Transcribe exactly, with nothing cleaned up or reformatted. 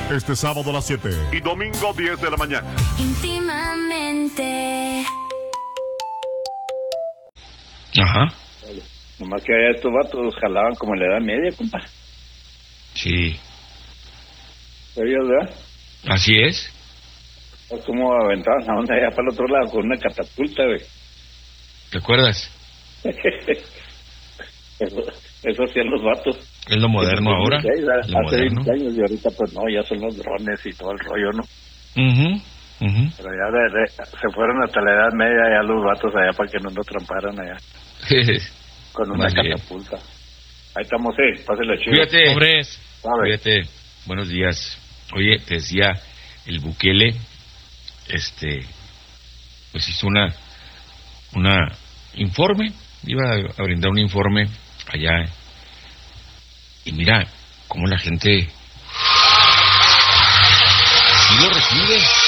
Este sábado a las siete y domingo diez de la mañana. Íntimamente. Ajá. Nomás que allá estos vatos jalaban como en la edad media, compa. Sí. ¿Sabías, verdad? Así es. Es como aventaban la onda allá para el otro lado con una catapulta, güey. ¿Te acuerdas? eso, eso hacían los vatos. Es lo moderno ahora. Hace Lo moderno. veinte años y ahorita pues no, ya son los drones y todo el rollo, ¿no? Mhm. Uh-huh. Pero ya de, de, se fueron hasta la edad media ya los vatos allá para que no nos tramparan allá. Con una Más catapulta. Bien. Ahí estamos, eh, pásenle chido. Cuídate, Hombres. Cuídate. Buenos días. Oye, te decía, el Bukele, este, pues hizo una, una informe, iba a brindar un informe allá. Y mira, cómo la gente sí lo recibe.